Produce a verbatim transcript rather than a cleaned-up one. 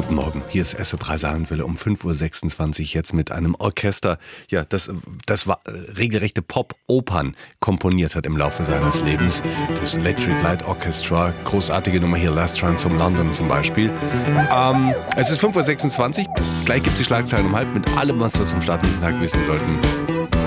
Guten Morgen, hier ist S R drei Saarlandwelle um fünf Uhr sechsundzwanzig jetzt mit einem Orchester, ja, das, das war, äh, regelrechte Pop-Opern komponiert hat im Laufe seines Lebens. Das Electric Light Orchestra, großartige Nummer hier, Last Chance from London zum Beispiel. Ähm, es ist fünf Uhr sechsundzwanzig, gleich gibt es die Schlagzeilen um halb mit allem, was wir zum Start dieses Tag wissen sollten.